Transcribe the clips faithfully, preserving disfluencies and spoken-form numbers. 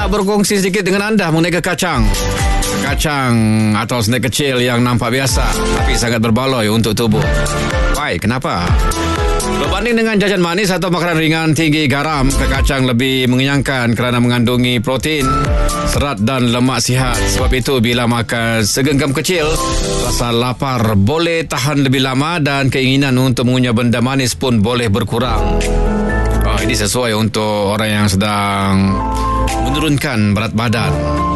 nak berkongsi sedikit dengan anda mengenai kekacang. Kacang atau snack kecil yang nampak biasa tapi sangat berbaloi untuk tubuh. Why? Kenapa? Berbanding dengan jajan manis atau makanan ringan tinggi garam, kekacang lebih mengenyangkan kerana mengandungi protein, serat dan lemak sihat. Sebab itu bila makan segenggam kecil, rasa lapar boleh tahan lebih lama dan keinginan untuk mengunyah benda manis pun boleh berkurang. Oh, ini sesuai untuk orang yang sedang menurunkan berat badan.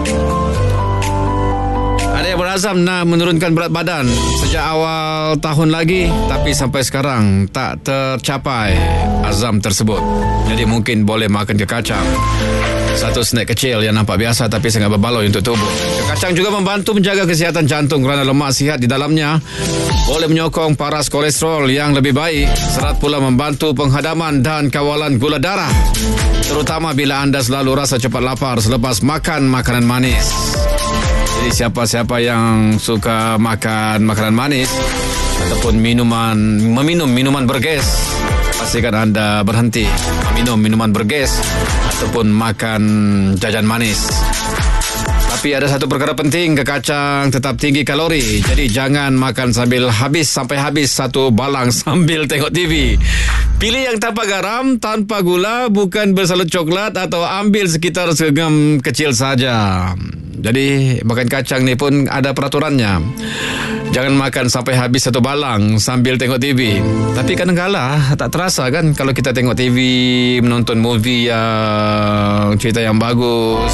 Ada yang berazam nak menurunkan berat badan sejak awal tahun lagi, tapi sampai sekarang tak tercapai azam tersebut. Jadi mungkin boleh makan kekacang. Satu snack kecil yang nampak biasa tapi sangat berbaloi untuk tubuh. Kekacang juga membantu menjaga kesihatan jantung kerana lemak sihat di dalamnya boleh menyokong paras kolesterol yang lebih baik. Serat pula membantu penghadaman dan kawalan gula darah, terutama bila anda selalu rasa cepat lapar selepas makan makanan manis. Jadi siapa-siapa yang suka makan makanan manis ataupun minuman meminum minuman berges, pastikan anda berhenti minum minuman berges ataupun makan jajan manis. Tapi ada satu perkara penting, kekacang tetap tinggi kalori. Jadi jangan makan sambil habis sampai habis satu balang sambil tengok T V. Pilih yang tanpa garam, tanpa gula, bukan bersalut coklat atau ambil sekitar segenggam kecil saja. Jadi makan kacang ni pun ada peraturannya. Jangan makan sampai habis satu balang sambil tengok T V. Tapi kadang-kadang tak terasa kan kalau kita tengok T V, menonton movie yang cerita yang bagus,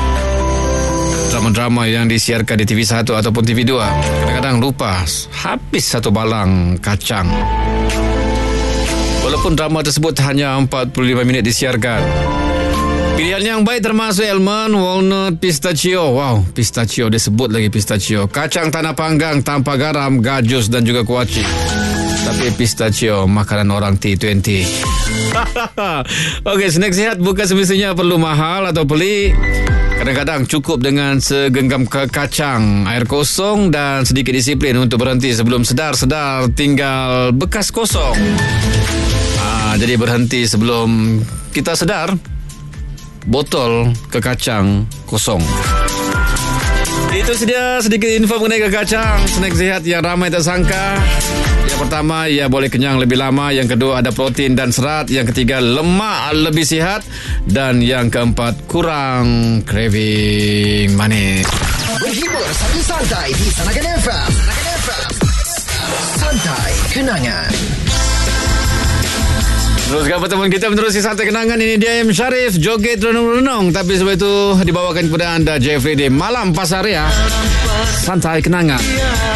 drama-drama yang disiarkan di T V satu ataupun T V dua. Kadang-kadang lupa habis satu balang kacang. Walaupun drama tersebut hanya empat puluh lima minit disiarkan. Pilihan yang baik termasuk almond, walnut, pistachio. Wow, pistachio, dia sebut lagi pistachio. Kacang tanah panggang tanpa garam, gajus dan juga kuaci. Tapi pistachio makanan orang T dua puluh. Okey, snack sihat bukan semestinya perlu mahal atau pelik. Kadang-kadang cukup dengan segenggam kacang, air kosong dan sedikit disiplin untuk berhenti sebelum sedar-sedar tinggal bekas kosong. Ah, jadi berhenti sebelum kita sedar, botol kekacang kosong. Itu sedia sedikit info mengenai kekacang, snack sihat yang ramai tak sangka. Yang pertama, ia boleh kenyang lebih lama. Yang kedua, ada protein dan serat. Yang ketiga, lemak lebih sihat. Dan yang keempat, kurang craving manis. Berhibur sambil santai di Sanagan F M. Sanagan F M. Santai Kenangan. Teruskan pertemuan kita menerusi Santai Kenangan. Ini dia M. Sharif, joget renung-renung. Tapi sebab itu dibawakan kepada anda Jeffrey di Malam Pasaria. Santai Kenangan.